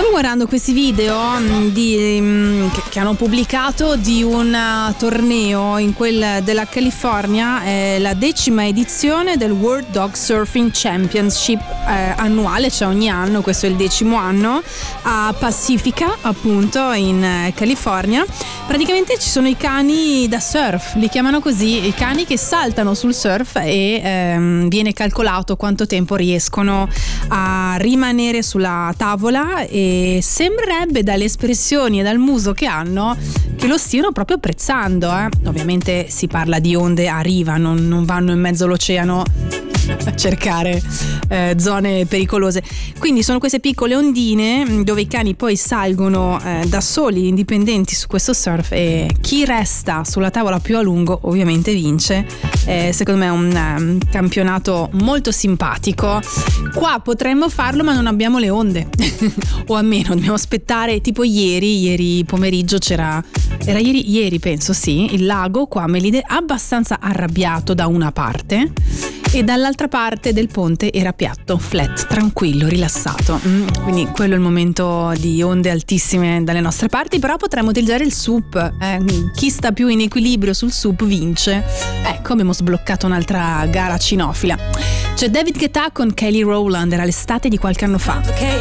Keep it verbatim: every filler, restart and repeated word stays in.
Stavo guardando questi video mh, di, mh, che, che hanno pubblicato di un uh, torneo in quel della California, eh, la decima edizione del World Dog Surfing Championship eh, annuale, cioè ogni anno, questo è il decimo anno, a Pacifica, appunto, in eh, California. Praticamente ci sono i cani da surf, li chiamano così, i cani che saltano sul surf e ehm, viene calcolato quanto tempo riescono a rimanere sulla tavola, e sembrerebbe dalle espressioni e dal muso che hanno che lo stiano proprio apprezzando, eh. Ovviamente si parla di onde a riva, non, non vanno in mezzo all'oceano a cercare eh, zone pericolose, quindi sono queste piccole ondine dove i cani poi salgono eh, da soli, indipendenti, su questo surf, e chi resta sulla tavola più a lungo ovviamente vince. Eh, secondo me è un um, campionato molto simpatico. Qua potremmo farlo, ma non abbiamo le onde o almeno dobbiamo aspettare, tipo ieri ieri pomeriggio c'era era ieri, ieri penso sì, il lago qua a Melide abbastanza arrabbiato da una parte, e dall'altra parte del ponte era piatto, flat, tranquillo, rilassato. Mm, quindi quello è il momento di onde altissime dalle nostre parti, però potremmo utilizzare il S U P. Eh, chi sta più in equilibrio sul S U P vince. Ecco, abbiamo sbloccato un'altra gara cinofila. C'è David Guetta con Kelly Rowland, era l'estate di qualche anno fa.